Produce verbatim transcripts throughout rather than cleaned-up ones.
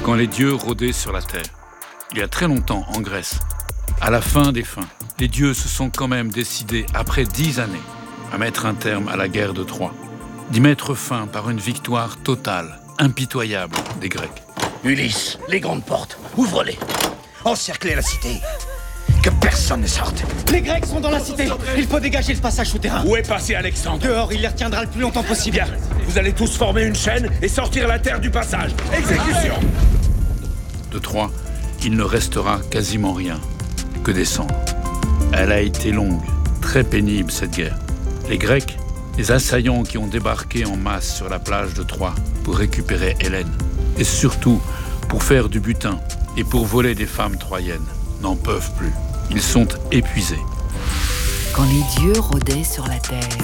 quand les dieux rôdaient sur la terre. Il y a très longtemps, en Grèce, à la fin des fins, les dieux se sont quand même décidés, après dix années, à mettre un terme à la guerre de Troie, d'y mettre fin par une victoire totale, impitoyable des Grecs. Ulysse, les grandes portes, ouvre-les. Encerclez la cité. Que personne ne sorte. Les Grecs sont dans la cité. Il faut dégager le passage souterrain. Où est passé Alexandre? Dehors, il les retiendra le plus longtemps possible. Bien, vous allez tous former une chaîne et sortir la terre du passage. Exécution. De Troie, il ne restera quasiment rien, que des cendres. Elle a été longue, très pénible cette guerre. Les Grecs, les assaillants qui ont débarqué en masse sur la plage de Troie pour récupérer Hélène, et surtout pour faire du butin et pour voler des femmes troyennes, n'en peuvent plus. Ils sont épuisés. Quand les dieux rôdaient sur la terre.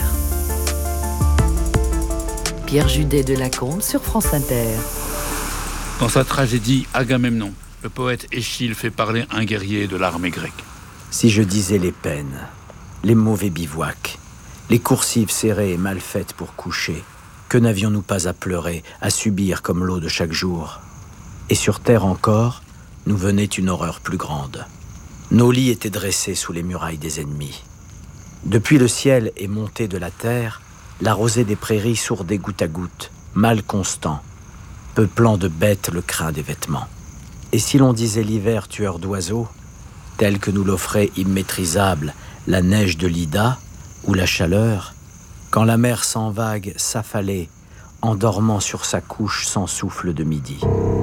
Pierre Judet de Lacombe sur France Inter. Dans sa tragédie Agamemnon, le poète Échille fait parler un guerrier de l'armée grecque. Si je disais les peines, les mauvais bivouacs, les coursives serrées et mal faites pour coucher, que n'avions-nous pas à pleurer, à subir comme l'eau de chaque jour? Et sur terre encore, nous venait une horreur plus grande. Nos lits étaient dressés sous les murailles des ennemis. Depuis le ciel et montée de la terre, la rosée des prairies sourdait goutte à goutte, mal constant, peuplant de bêtes le crin des vêtements. Et si l'on disait l'hiver tueur d'oiseaux, tel que nous l'offrait immaîtrisable la neige de l'Ida, ou la chaleur, quand la mer sans vague s'affalait, endormant sur sa couche sans souffle de midi.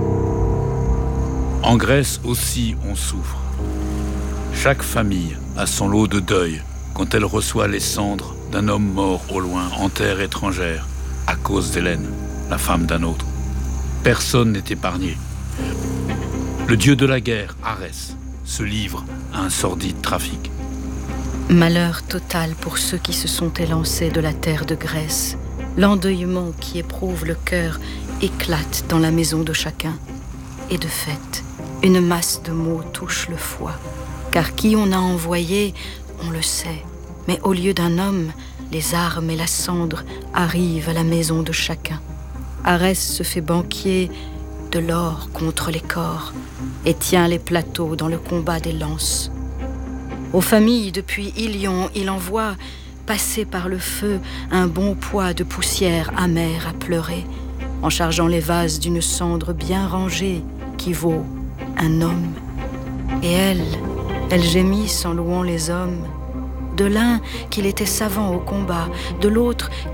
En Grèce aussi, on souffre. Chaque famille a son lot de deuil quand elle reçoit les cendres d'un homme mort au loin, en terre étrangère, à cause d'Hélène, la femme d'un autre. Personne n'est épargné. Le dieu de la guerre, Arès, se livre à un sordide trafic. Malheur total pour ceux qui se sont élancés de la terre de Grèce. L'endeuillement qui éprouve le cœur éclate dans la maison de chacun. Et de fait, une masse de mots touche le foie. Car qui on a envoyé, on le sait. Mais au lieu d'un homme, les armes et la cendre arrivent à la maison de chacun. Arès se fait banquier de l'or contre les corps et tient les plateaux dans le combat des lances. Aux familles, depuis Ilion, il envoie passer par le feu un bon poids de poussière amère à pleurer, en chargeant les vases d'une cendre bien rangée qui vaut un homme. Et elle, elle gémit en louant les hommes, de l'un qu'il était savant au combat, de l'autre